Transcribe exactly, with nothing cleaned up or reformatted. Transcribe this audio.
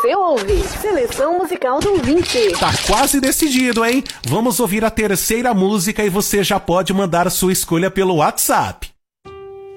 Você ouve Seleção Musical do ouvinte. Tá quase decidido, hein? Vamos ouvir a terceira música e você já pode mandar sua escolha pelo WhatsApp.